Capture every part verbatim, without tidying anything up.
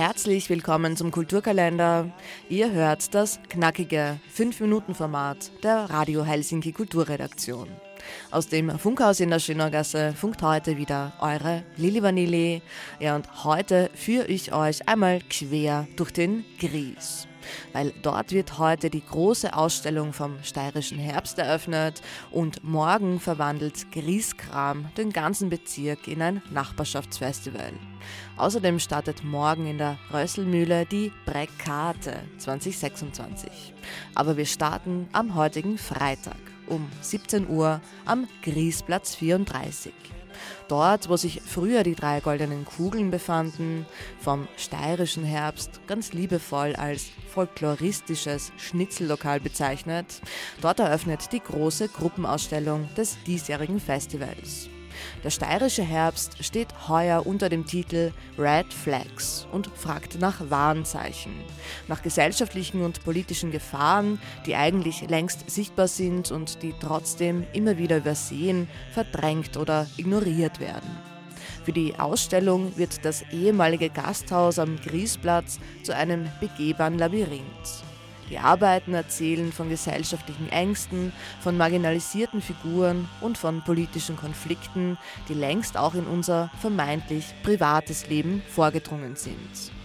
Herzlich willkommen zum Kulturkalender. Ihr hört das knackige fünf Minuten Format der Radio Helsinki Kulturredaktion. Aus dem Funkhaus in der Schönergasse funkt heute wieder eure Lili Vanilli. Ja, und heute führe ich euch einmal quer durch den Gries. Weil dort wird heute die große Ausstellung vom Steirischen Herbst eröffnet und morgen verwandelt Grieskram den ganzen Bezirk in ein Nachbarschaftsfestival. Außerdem startet morgen in der Rösselmühle die Brekate zwanzig sechsundzwanzig. Aber wir starten am heutigen Freitag um siebzehn Uhr am Griesplatz vierunddreißig. Dort, wo sich früher die drei goldenen Kugeln befanden, vom Steirischen Herbst ganz liebevoll als folkloristisches Schnitzellokal bezeichnet, dort eröffnet die große Gruppenausstellung des diesjährigen Festivals. Der Steirische Herbst steht heuer unter dem Titel Red Flags und fragt nach Warnzeichen, nach gesellschaftlichen und politischen Gefahren, die eigentlich längst sichtbar sind und die trotzdem immer wieder übersehen, verdrängt oder ignoriert werden. Für die Ausstellung wird das ehemalige Gasthaus am Griesplatz zu einem begehbaren Labyrinth. Die Arbeiten erzählen von gesellschaftlichen Ängsten, von marginalisierten Figuren und von politischen Konflikten, die längst auch in unser vermeintlich privates Leben vorgedrungen sind.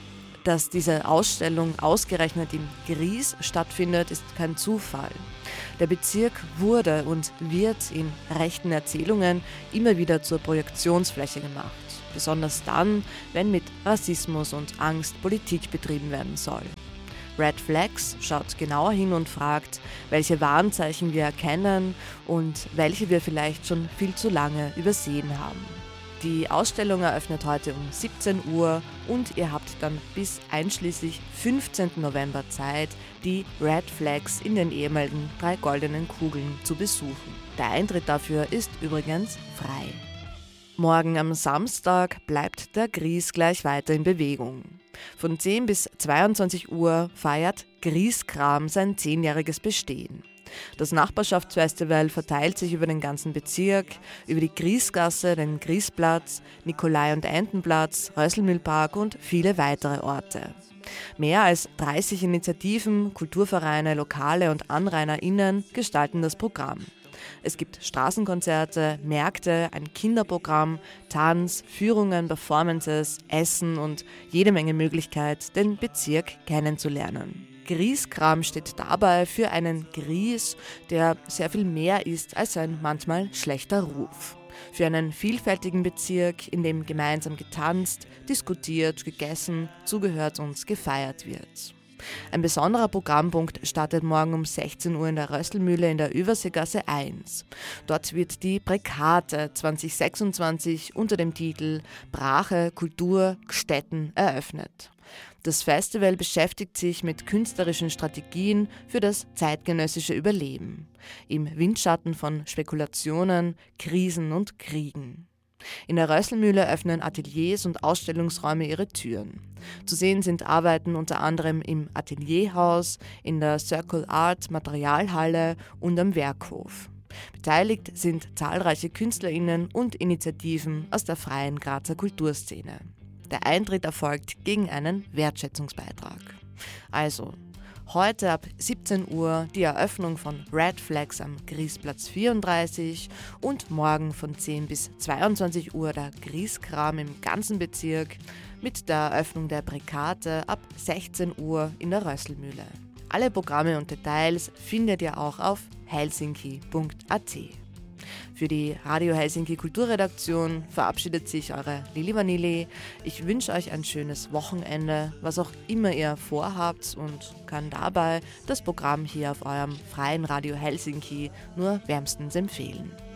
Dass diese Ausstellung ausgerechnet im Gries stattfindet, ist kein Zufall. Der Bezirk wurde und wird in rechten Erzählungen immer wieder zur Projektionsfläche gemacht. Besonders dann, wenn mit Rassismus und Angst Politik betrieben werden soll. Red Flags schaut genauer hin und fragt, welche Warnzeichen wir erkennen und welche wir vielleicht schon viel zu lange übersehen haben. Die Ausstellung eröffnet heute um siebzehn Uhr und ihr habt dann bis einschließlich fünfzehnten November Zeit, die Red Flags in den ehemaligen drei goldenen Kugeln zu besuchen. Der Eintritt dafür ist übrigens frei. Morgen am Samstag bleibt der Gries gleich weiter in Bewegung. Von zehn bis zweiundzwanzig Uhr feiert Grieskram sein zehnjähriges Bestehen. Das Nachbarschaftsfestival verteilt sich über den ganzen Bezirk, über die Griesgasse, den Griesplatz, Nikolai- und Entenplatz, Rösselmühlpark und viele weitere Orte. Mehr als dreißig Initiativen, Kulturvereine, Lokale und AnrainerInnen gestalten das Programm. Es gibt Straßenkonzerte, Märkte, ein Kinderprogramm, Tanz, Führungen, Performances, Essen und jede Menge Möglichkeit, den Bezirk kennenzulernen. Grieskram steht dabei für einen Gries, der sehr viel mehr ist als ein manchmal schlechter Ruf. Für einen vielfältigen Bezirk, in dem gemeinsam getanzt, diskutiert, gegessen, zugehört und gefeiert wird. Ein besonderer Programmpunkt startet morgen um sechzehn Uhr in der Rösselmühle in der Überseegasse eins. Dort wird die Brekate zwanzig sechsundzwanzig unter dem Titel Brache, Kultur, Gstetten eröffnet. Das Festival beschäftigt sich mit künstlerischen Strategien für das zeitgenössische Überleben, im Windschatten von Spekulationen, Krisen und Kriegen. In der Rösselmühle öffnen Ateliers und Ausstellungsräume ihre Türen. Zu sehen sind Arbeiten unter anderem im Atelierhaus, in der Circle Art Materialhalle und am Werkhof. Beteiligt sind zahlreiche KünstlerInnen und Initiativen aus der freien Grazer Kulturszene. Der Eintritt erfolgt gegen einen Wertschätzungsbeitrag. Also, heute ab siebzehn Uhr die Eröffnung von Red Flags am Griesplatz vierunddreißig und morgen von zehn bis zweiundzwanzig Uhr der Grieskram im ganzen Bezirk mit der Eröffnung der Brekate ab sechzehn Uhr in der Rösselmühle. Alle Programme und Details findet ihr auch auf helsinki punkt at. Für die Radio Helsinki Kulturredaktion verabschiedet sich eure Lili Vanilli. Ich wünsche euch ein schönes Wochenende, was auch immer ihr vorhabt, und kann dabei das Programm hier auf eurem freien Radio Helsinki nur wärmstens empfehlen.